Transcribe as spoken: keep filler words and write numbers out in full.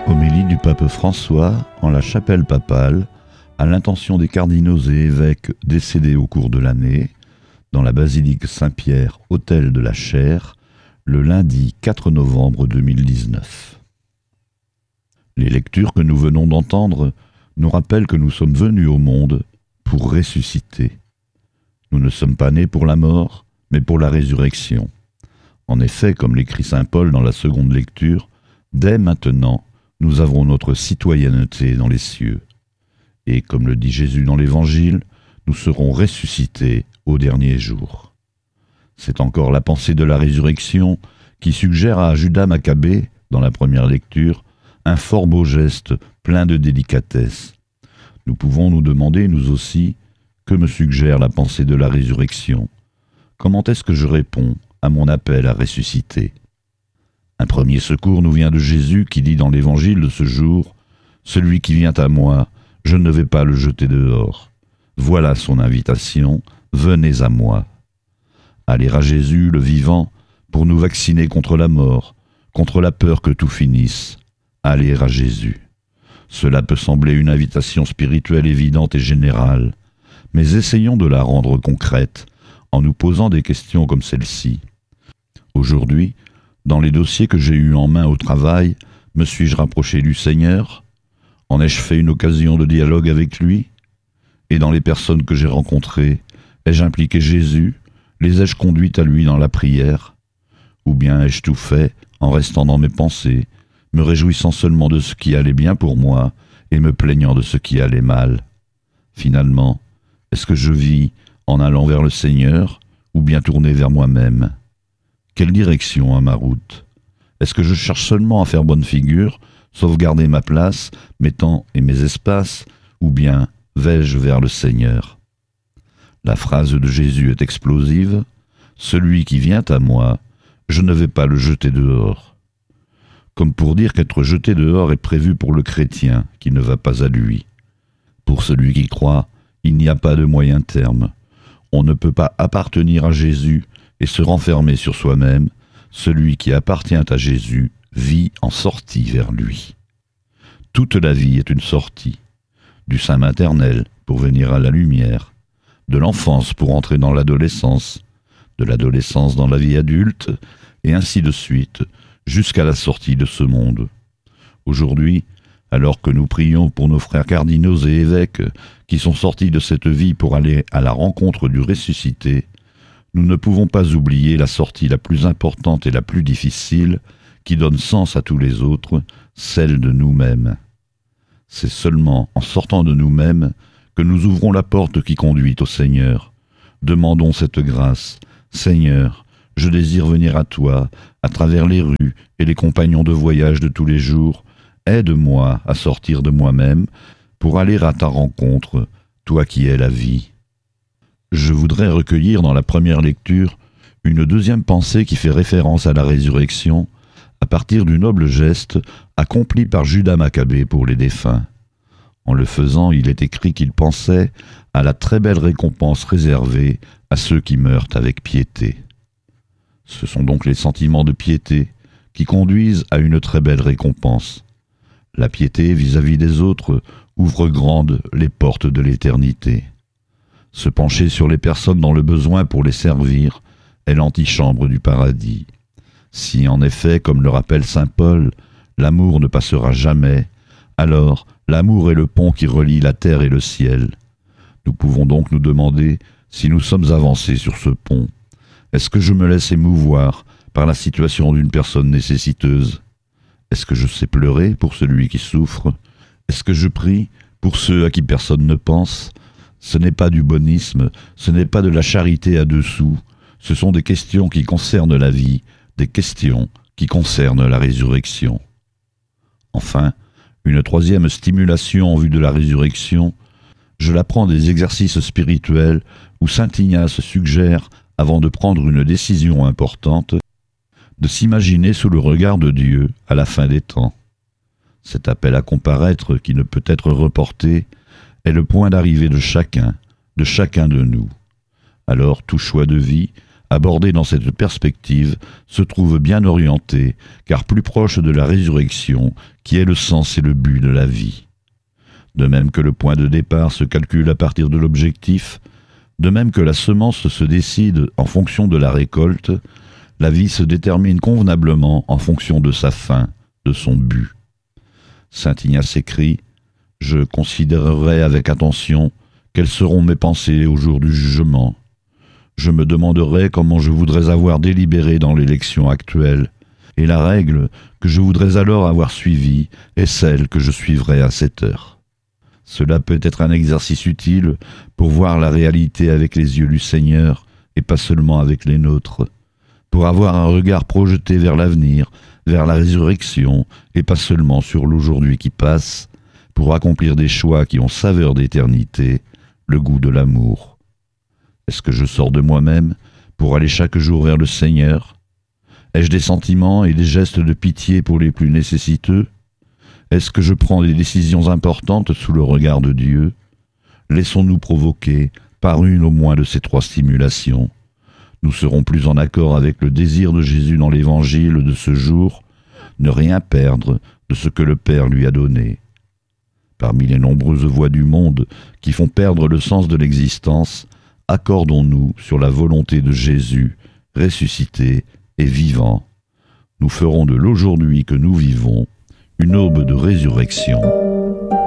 Homélie du pape François en la chapelle papale à l'intention des cardinaux et évêques décédés au cours de l'année dans la basilique Saint-Pierre, autel de la Chaire, le lundi quatre novembre deux mille dix-neuf. Les lectures que nous venons d'entendre nous rappellent que nous sommes venus au monde pour ressusciter. Nous ne sommes pas nés pour la mort, mais pour la résurrection. En effet, comme l'écrit saint Paul dans la seconde lecture, dès maintenant, nous avons notre citoyenneté dans les cieux. Et comme le dit Jésus dans l'Évangile, nous serons ressuscités au dernier jour. C'est encore la pensée de la résurrection qui suggère à Judas Maccabée, dans la première lecture, un fort beau geste plein de délicatesse. Nous pouvons nous demander, nous aussi, que me suggère la pensée de la résurrection? Comment est-ce que je réponds à mon appel à ressusciter? Un premier secours nous vient de Jésus qui dit dans l'Évangile de ce jour « Celui qui vient à moi, je ne vais pas le jeter dehors. Voilà son invitation, venez à moi. » Aller à Jésus, le vivant, pour nous vacciner contre la mort, contre la peur que tout finisse. Aller à Jésus. Cela peut sembler une invitation spirituelle évidente et générale, mais essayons de la rendre concrète en nous posant des questions comme celle-ci. Aujourd'hui, dans les dossiers que j'ai eus en main au travail, me suis-je rapproché du Seigneur? En ai-je fait une occasion de dialogue avec lui? Et dans les personnes que j'ai rencontrées, ai-je impliqué Jésus? Les ai-je conduites à lui dans la prière? Ou bien ai-je tout fait en restant dans mes pensées, me réjouissant seulement de ce qui allait bien pour moi et me plaignant de ce qui allait mal? Finalement, est-ce que je vis en allant vers le Seigneur ou bien tourné vers moi-même? Quelle direction à ma route? Est-ce que je cherche seulement à faire bonne figure, sauvegarder ma place, mes temps et mes espaces, ou bien vais-je vers le Seigneur? La phrase de Jésus est explosive. « Celui qui vient à moi, je ne vais pas le jeter dehors. » Comme pour dire qu'être jeté dehors est prévu pour le chrétien qui ne va pas à lui. Pour celui qui croit, il n'y a pas de moyen terme. On ne peut pas appartenir à Jésus et se renfermer sur soi-même. Celui qui appartient à Jésus vit en sortie vers lui. Toute la vie est une sortie, du sein maternel pour venir à la lumière, de l'enfance pour entrer dans l'adolescence, de l'adolescence dans la vie adulte, et ainsi de suite, jusqu'à la sortie de ce monde. Aujourd'hui, alors que nous prions pour nos frères cardinaux et évêques qui sont sortis de cette vie pour aller à la rencontre du ressuscité, nous ne pouvons pas oublier la sortie la plus importante et la plus difficile qui donne sens à tous les autres, celle de nous-mêmes. C'est seulement en sortant de nous-mêmes que nous ouvrons la porte qui conduit au Seigneur. Demandons cette grâce. Seigneur, je désire venir à toi, à travers les rues et les compagnons de voyage de tous les jours. Aide-moi à sortir de moi-même pour aller à ta rencontre, toi qui es la vie. Je voudrais recueillir dans la première lecture une deuxième pensée qui fait référence à la résurrection à partir du noble geste accompli par Judas Maccabée pour les défunts. En le faisant, il est écrit qu'il pensait à la très belle récompense réservée à ceux qui meurent avec piété. Ce sont donc les sentiments de piété qui conduisent à une très belle récompense. La piété vis-à-vis des autres ouvre grandes les portes de l'éternité. Se pencher sur les personnes dans le besoin pour les servir est l'antichambre du paradis. Si en effet, comme le rappelle saint Paul, l'amour ne passera jamais, alors l'amour est le pont qui relie la terre et le ciel. Nous pouvons donc nous demander si nous sommes avancés sur ce pont. Est-ce que je me laisse émouvoir par la situation d'une personne nécessiteuse? Est-ce que je sais pleurer pour celui qui souffre? Est-ce que je prie pour ceux à qui personne ne pense? Ce n'est pas du bonisme, ce n'est pas de la charité à deux sous, ce sont des questions qui concernent la vie, des questions qui concernent la résurrection. Enfin, une troisième stimulation en vue de la résurrection, je la prends des exercices spirituels où saint Ignace suggère, avant de prendre une décision importante, de s'imaginer sous le regard de Dieu à la fin des temps. Cet appel à comparaître qui ne peut être reporté est le point d'arrivée de chacun, de chacun de nous. Alors tout choix de vie abordé dans cette perspective, se trouve bien orienté, car plus proche de la résurrection, qui est le sens et le but de la vie. De même que le point de départ se calcule à partir de l'objectif, de même que la semence se décide en fonction de la récolte, la vie se détermine convenablement en fonction de sa fin, de son but. Saint Ignace écrit « Je considérerai avec attention quelles seront mes pensées au jour du jugement. Je me demanderai comment je voudrais avoir délibéré dans l'élection actuelle, et la règle que je voudrais alors avoir suivie est celle que je suivrai à cette heure. » Cela peut être un exercice utile pour voir la réalité avec les yeux du Seigneur et pas seulement avec les nôtres, pour avoir un regard projeté vers l'avenir, vers la résurrection et pas seulement sur l'aujourd'hui qui passe, pour accomplir des choix qui ont saveur d'éternité, le goût de l'amour. Est-ce que je sors de moi-même pour aller chaque jour vers le Seigneur? Ai-je des sentiments et des gestes de pitié pour les plus nécessiteux? Est-ce que je prends des décisions importantes sous le regard de Dieu? Laissons-nous provoquer par une au moins de ces trois stimulations. Nous serons plus en accord avec le désir de Jésus dans l'Évangile de ce jour, ne rien perdre de ce que le Père lui a donné. Parmi les nombreuses voies du monde qui font perdre le sens de l'existence, accordons-nous sur la volonté de Jésus, ressuscité et vivant. Nous ferons de l'aujourd'hui que nous vivons une aube de résurrection.